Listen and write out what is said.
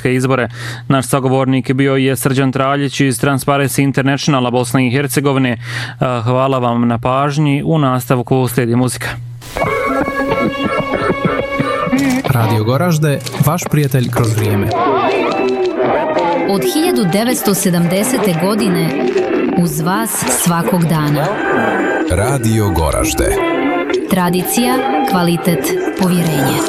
europske izbore. Naš sagovornik bio je Srđan Traljić iz Transparency Internationala Bosne i Hercegovine. Hvala vam na pažnji. U nastavku slijedi muzika. Radio Goražde, vaš prijatelj kroz vrijeme. Od 1970. godine uz vas svakog dana. Radio Goražde. Tradicija, kvalitet, povjerenje.